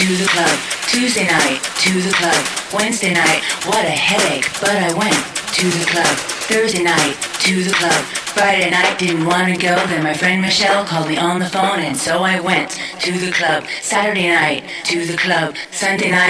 to the club. Tuesday night, to the club. Wednesday night, what a headache, but I went to the club. Thursday night, to the club. Friday night, didn't want to go, then my friend Michelle called me on the phone, and so I went to the club. Saturday night, to the club. Sunday night,